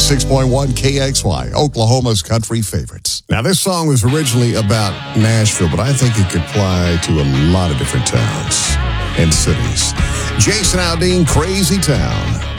96.1 KXY, Oklahoma's country favorites. Now, this song was originally about Nashville, but I think it could apply to a lot of different towns and cities. Jason Aldean, Crazy Town.